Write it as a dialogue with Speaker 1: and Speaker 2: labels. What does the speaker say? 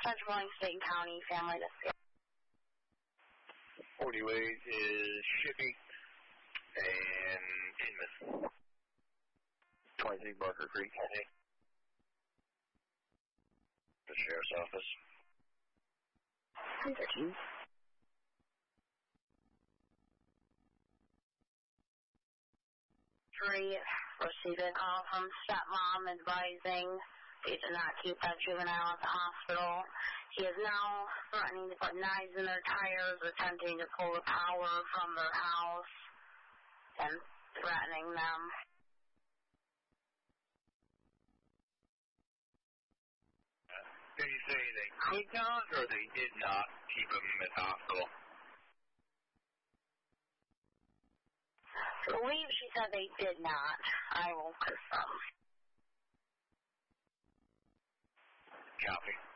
Speaker 1: Central Bowling State and County Family Dispute.
Speaker 2: 48 is Shippey and Inman. 23 Barker Creek. The Sheriff's Office.
Speaker 1: 13. Received a call from stepmom advising they did not keep that juvenile at the hospital. He is now threatening to put knives in their tires, attempting to pull the power from their house, and threatening them.
Speaker 2: Did you say they could not, or they did not keep him at the hospital?
Speaker 1: I believe she said they did not. I will confirm.
Speaker 2: Copy.